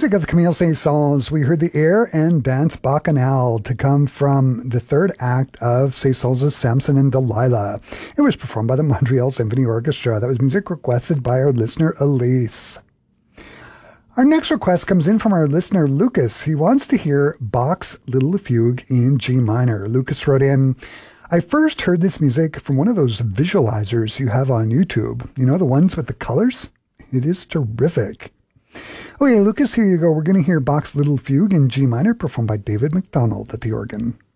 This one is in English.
music of Camille Saint-Saëns, we heard the air and dance Bacchanal to come from the third act of Saint-Saëns' Samson and Delilah. It was performed by the Montreal Symphony Orchestra. That was music requested by our listener, Elise. Our next request comes in from our listener, Lucas. He wants to hear Bach's Little Fugue in G minor. Lucas wrote in, I first heard this music from one of those visualizers you have on YouTube. You know, the ones with the colors? It is terrific. Okay, Lucas, here you go. We're going to hear Bach's Little Fugue in G minor performed by David McDonald at the organ.